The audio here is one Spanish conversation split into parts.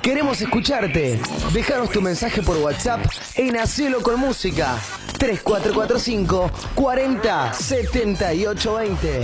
Queremos escucharte. Déjanos tu mensaje por WhatsApp en Hacelo con Música 3445 40 78 20.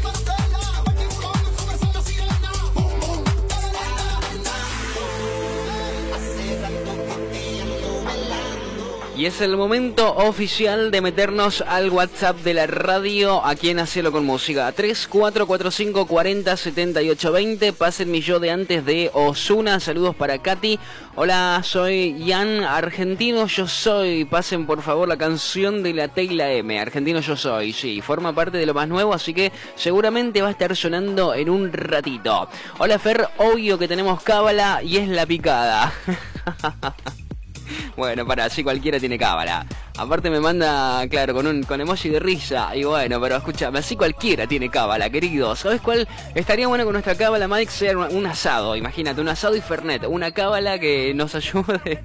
Y es el momento oficial de meternos al WhatsApp de la radio aquí en Hacelo con Música 3445 40 78 20. Pasen mi yo de antes de Ozuna. Saludos para Katy. Hola, soy Ian, argentino yo soy. Pasen por favor la canción de la T y la M. Argentino yo soy, sí, forma parte de lo más nuevo, así que seguramente va a estar sonando en un ratito. Hola Fer, obvio que tenemos cábala y es la picada. Bueno, para, así cualquiera tiene cábala. Aparte me manda, claro, con emoji de risa. Y bueno, pero escúchame, así cualquiera tiene cábala, querido. ¿Sabes cuál? Estaría bueno con nuestra cábala, Mike, ser un asado. Imagínate, un asado y fernet. Una cábala que nos ayude.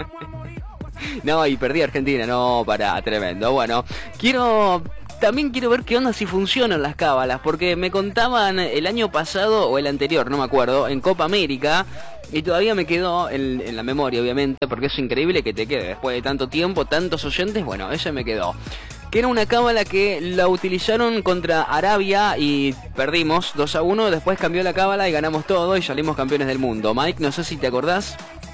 No, y perdí Argentina. No, para, tremendo. Bueno, también quiero ver qué onda si funcionan las cábalas, porque me contaban el año pasado o el anterior, no me acuerdo, en Copa América, y todavía me quedó en la memoria, obviamente, porque es increíble que te quede después de tanto tiempo, tantos oyentes. Bueno, ella me quedó. Que era una cábala que la utilizaron contra Arabia y perdimos 2-1, después cambió la cábala y ganamos todo y salimos campeones del mundo. Mike, no sé si te acordás.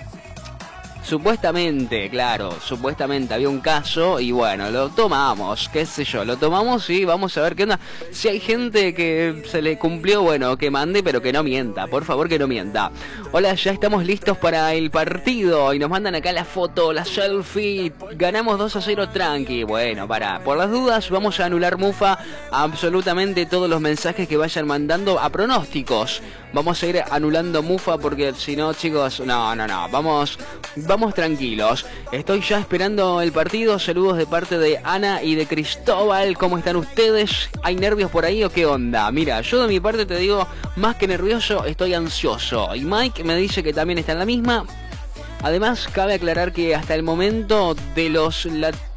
Supuestamente, claro, supuestamente había un caso y bueno, lo tomamos, qué sé yo, lo tomamos y vamos a ver qué onda. Si hay gente que se le cumplió, bueno, que mande, pero que no mienta, por favor que no mienta. Hola, ya estamos listos para el partido y nos mandan acá la foto, la selfie, ganamos 2-0 tranqui. Bueno, por las dudas vamos a anular Mufa absolutamente todos los mensajes que vayan mandando a pronósticos. Vamos a ir anulando Mufa porque si no, chicos, no, vamos tranquilos. Estoy ya esperando el partido. Saludos de parte de Ana y de Cristóbal. ¿Cómo están ustedes? ¿Hay nervios por ahí o qué onda? Mira, yo de mi parte te digo, más que nervioso, estoy ansioso. Y Mike me dice que también está en la misma. Además, cabe aclarar que hasta el momento de los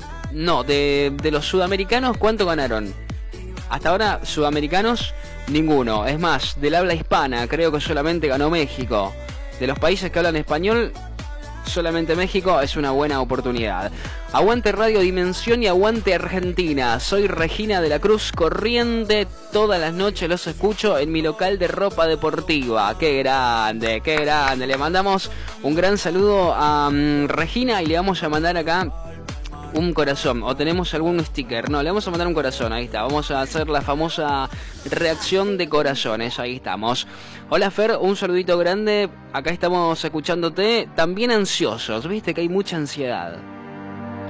sudamericanos, ¿cuánto ganaron? Hasta ahora, sudamericanos, ninguno. Es más, del habla hispana, creo que solamente ganó México. De los países que hablan español, solamente México. Es una buena oportunidad. Aguante Radio Dimensión y aguante Argentina. Soy Regina de la Cruz Corriente. Todas las noches los escucho en mi local de ropa deportiva. Qué grande, qué grande. Le mandamos un gran saludo a Regina y le vamos a mandar acá un corazón, o tenemos algún sticker. No, le vamos a mandar un corazón, ahí está. Vamos a hacer la famosa reacción de corazones, ahí estamos. Hola Fer, un saludito grande. Acá estamos escuchándote, también ansiosos, viste que hay mucha ansiedad.